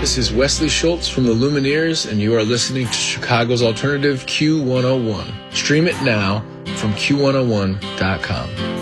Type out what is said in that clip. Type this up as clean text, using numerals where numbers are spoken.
This is Wesley Schultz from the Lumineers, and you are listening to Chicago's alternative Q101. Stream it now from Q101.com.